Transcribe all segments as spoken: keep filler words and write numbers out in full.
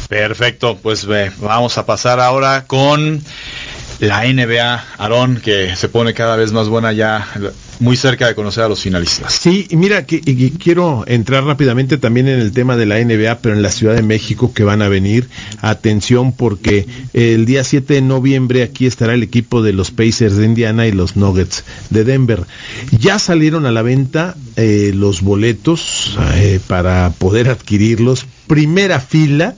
Perfecto, pues eh, vamos a pasar ahora con la N B A, Aarón, que se pone cada vez más buena, ya muy cerca de conocer a los finalistas. Sí, y mira, que, y quiero entrar rápidamente también en el tema de la N B A, pero en la Ciudad de México que van a venir. Atención, porque el día siete de noviembre aquí estará el equipo de los Pacers de Indiana y los Nuggets de Denver. Ya salieron a la venta eh, los boletos eh, para poder adquirirlos. Primera fila,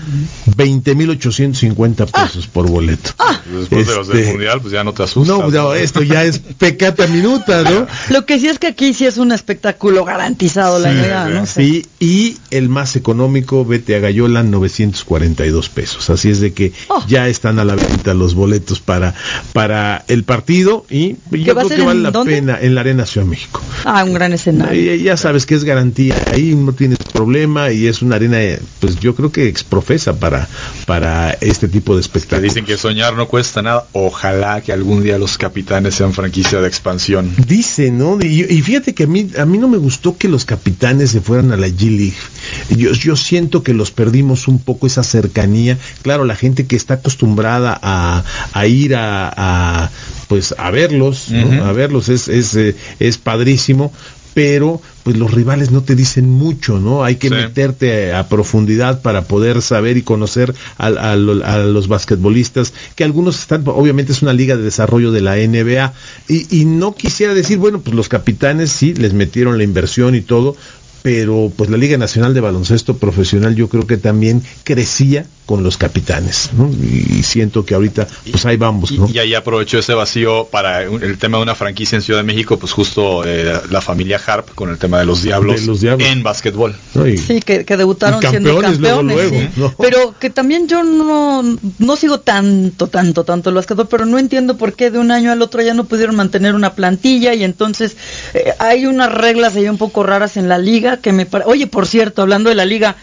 veinte mil ochocientos cincuenta pesos ah, por boleto. Ah, Después este, de los del Mundial, pues ya no te asustas. No, no, esto ya es pecata minuta, ¿no? Lo que sí es que aquí sí es un espectáculo garantizado, sí, la N B A, ¿no? Sí, y el más económico, vete a Gallola, novecientos cuarenta y dos pesos. Así es de que oh. ya están a la venta los boletos para para el partido, y yo creo que vale la ¿dónde? pena en la Arena Ciudad de México. Ah, un gran escenario. Ya, ya sabes que es garantía, ahí no tienes problema, y es una arena, pues yo creo que exprofesa para, para este tipo de espectáculos. Dicen que soñar no cuesta nada. Ojalá que algún día los Capitanes sean franquicia de expansión. Dicen, ¿no? Y, y fíjate que a mí a mí no me gustó que los Capitanes se fueran a la G-League. Yo, yo siento que los perdimos un poco esa cercanía. Claro, la gente que está acostumbrada a, a ir a, a pues a verlos, ¿no? Uh-huh. A verlos es es eh, es padrísimo, pero pues los rivales no te dicen mucho, ¿no? Hay que sí. meterte a, a profundidad para poder saber y conocer a, a, a los basquetbolistas, que algunos están, obviamente es una liga de desarrollo de la N B A, y, y no quisiera decir, bueno, pues los Capitanes sí, les metieron la inversión y todo, pero pues la Liga Nacional de Baloncesto Profesional yo creo que también crecía con los Capitanes, ¿no? Y siento que ahorita pues ahí vamos, ¿no? Y, y ahí aprovechó ese vacío para el tema de una franquicia en Ciudad de México, pues justo eh, la familia Harp con el tema de los Diablos, de los Diablos. en básquetbol. ¿No? Y, sí, que, que debutaron campeones, siendo campeones, luego, luego, sí. ¿no? Pero que también yo no, no sigo tanto, tanto, tanto el básquetbol, pero no entiendo por qué de un año al otro ya no pudieron mantener una plantilla, y entonces eh, hay unas reglas ahí un poco raras en la liga que me parece. Oye, por cierto, hablando de la liga,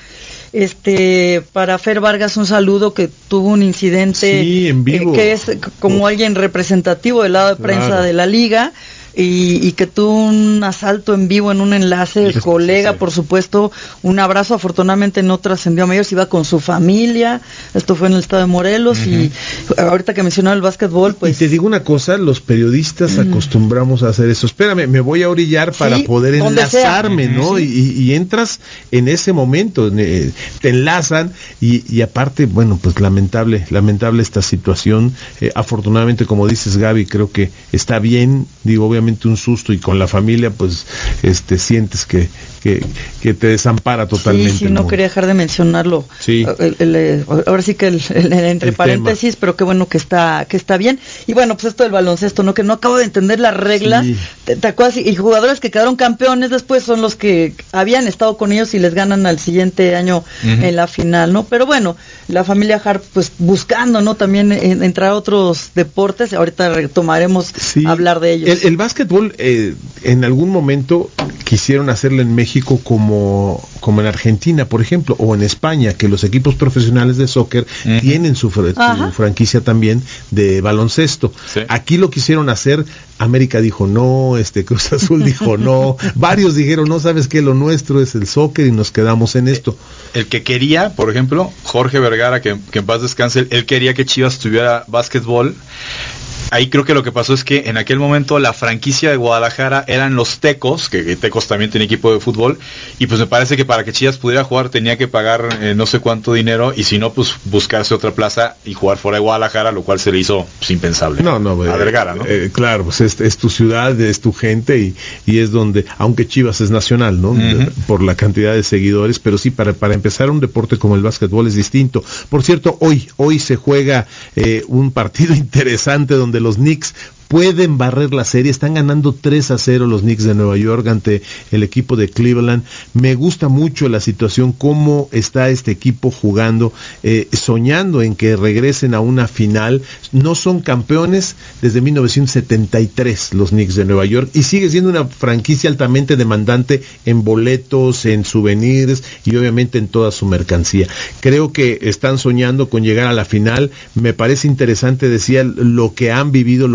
este, para Fer Vargas un saludo, que tuvo un incidente, sí, en vivo. Eh, que es como Uf. alguien representativo del lado de prensa claro. de la liga, y, y que tuvo un asalto en vivo en un enlace, el colega, sí. por supuesto, un abrazo, afortunadamente no trascendió a mayores, iba con su familia, esto fue en el estado de Morelos, uh-huh. y ahorita que mencionaba el básquetbol, pues... Y te digo una cosa, los periodistas uh-huh. acostumbramos a hacer eso. Espérame, me voy a orillar para sí, poder enlazarme, sea. ¿no? Uh-huh. Y, y entras en ese momento, eh, te enlazan, y, y aparte, bueno, pues lamentable, lamentable esta situación. Eh, afortunadamente, como dices, Gaby, creo que está bien, digo, obviamente un susto, y con la familia pues este sientes que que, que te desampara totalmente. Sí, sí, no, no quería dejar de mencionarlo. Sí. El, el, el, ahora sí que el, el, el entre el paréntesis, tema. Pero qué bueno que está que está bien. Y bueno, pues esto del baloncesto, ¿no? Que no acabo de entender las reglas. Sí. ¿Te, te acuerdas? Y jugadores que quedaron campeones después son los que habían estado con ellos y les ganan al siguiente año uh-huh. en la final, ¿no? Pero bueno, la familia Harp pues buscando, ¿no? También en, entrar a otros deportes. Ahorita retomaremos sí. hablar de ellos. El, el básquetbol eh, en algún momento quisieron hacerlo en México como, como en Argentina, por ejemplo, o en España, que los equipos profesionales de soccer uh-huh. tienen su, su franquicia también de baloncesto. Sí. Aquí lo quisieron hacer, América dijo no, este Cruz Azul dijo no, varios dijeron no, ¿sabes qué? Lo nuestro es el soccer y nos quedamos en esto. El que quería, por ejemplo, Jorge Vergara, que, que en paz descanse, él quería que Chivas tuviera básquetbol. Ahí creo que lo que pasó es que en aquel momento la franquicia de Guadalajara eran los Tecos, que, que Tecos también tiene equipo de fútbol, y pues me parece que para que Chivas pudiera jugar tenía que pagar eh, no sé cuánto dinero, y si no, pues buscarse otra plaza y jugar fuera de Guadalajara, lo cual se le hizo pues, impensable. No, no, a Vergara, ¿no? Eh, claro, pues es, es tu ciudad, es tu gente, y, y es donde, aunque Chivas es nacional, ¿no? Uh-huh. Por la cantidad de seguidores, pero sí, para, para empezar un deporte como el básquetbol es distinto. Por cierto, hoy, hoy se juega eh, un partido interesante donde los Knicks pueden barrer la serie, están ganando tres a cero los Knicks de Nueva York ante el equipo de Cleveland. Me gusta mucho la situación, cómo está este equipo jugando, eh, soñando en que regresen a una final. No son campeones desde mil novecientos setenta y tres los Knicks de Nueva York, y sigue siendo una franquicia altamente demandante en boletos, en souvenirs y obviamente en toda su mercancía. Creo que están soñando con llegar a la final. Me parece interesante, decía, lo que han vivido, lo que han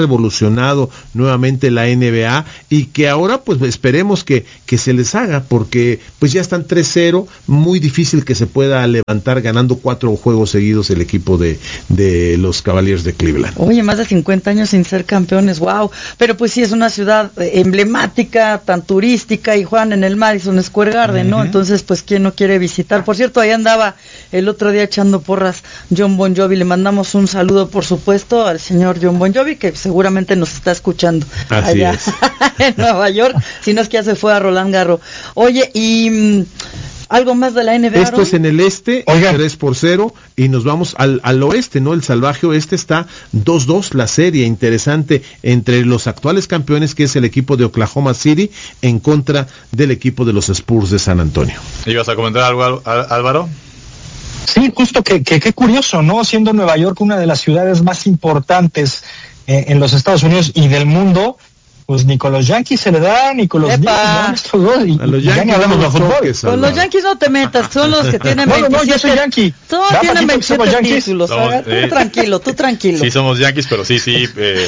revolucionado nuevamente la N B A y que ahora pues esperemos que, que se les haga, porque pues ya están tres cero, muy difícil que se pueda levantar ganando cuatro juegos seguidos el equipo de, de los Cavaliers de Cleveland. Oye, más de cincuenta años sin ser campeones, wow, pero pues sí es una ciudad emblemática, tan turística, y Juan, en el Madison Square Garden, ¿no? Uh-huh. Entonces pues quién no quiere visitar. Por cierto, ahí andaba el otro día echando porras John Bon Jovi, le mandamos un saludo por supuesto al señor John Bon Jovi, que seguramente nos está escuchando Así allá es. en Nueva York, si no es que ya se fue a Roland Garros. Oye, y mmm, algo más de la N B A. Esto es en el este, Oigan. tres por cero, y nos vamos al, al oeste, ¿no? El salvaje oeste está dos dos, la serie interesante entre los actuales campeones, que es el equipo de Oklahoma City, en contra del equipo de los Spurs de San Antonio. ¿Ibas a comentar algo, Álvaro? Sí, justo que, que, qué curioso, ¿no? Siendo Nueva York una de las ciudades más importantes eh, en los Estados Unidos y del mundo, pues ni con los Yankees se le da, ni con los Knicks, ¿no? Estos dos, y, a los Yankees hablamos de fútbol. Con los Yankees no te metas, son los que tienen no, no, no, yo soy Yankee. Todos ¿Da tienen veintisiete títulos, somos, ¿sabes? eh, tú tranquilo, tú tranquilo. Sí, somos Yankees, pero sí, sí. Eh,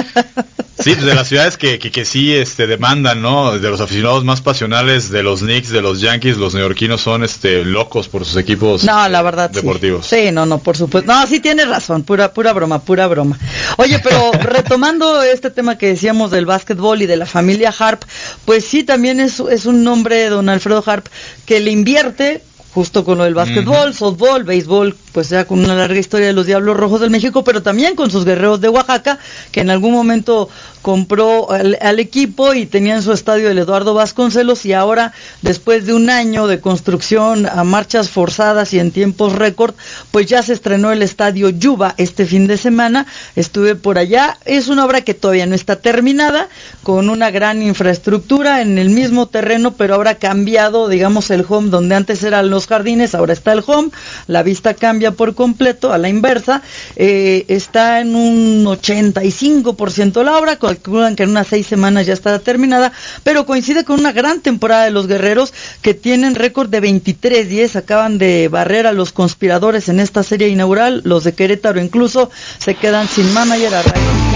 sí, de las ciudades que, que, que sí este, demandan, ¿no? De los aficionados más pasionales de los Knicks, de los Yankees, los neoyorquinos son este locos por sus equipos no, la verdad, deportivos. Sí. sí, no, no, por supuesto. No, sí tienes razón, pura, pura broma, pura broma. Oye, pero retomando este tema que decíamos del básquetbol y de la familia Harp, pues sí, también es, es un nombre, don Alfredo Harp, que le invierte justo con lo del básquetbol, uh-huh. softball, béisbol, pues ya con una larga historia de los Diablos Rojos del México, pero también con sus Guerreros de Oaxaca, que en algún momento compró al, al equipo y tenía en su estadio el Eduardo Vasconcelos, y ahora, después de un año de construcción a marchas forzadas y en tiempos récord, pues ya se estrenó el estadio Yuba este fin de semana. Estuve por allá, es una obra que todavía no está terminada, con una gran infraestructura en el mismo terreno, pero ahora cambiado, digamos, el home donde antes eran los jardines, ahora está el home, la vista cambia por completo, a la inversa, eh, está en un ochenta y cinco por ciento la obra, calculan que en unas seis semanas ya estará terminada, pero coincide con una gran temporada de los Guerreros, que tienen récord de veintitrés diez, acaban de barrer a los Conspiradores en esta serie inaugural, los de Querétaro incluso se quedan sin manager a raíz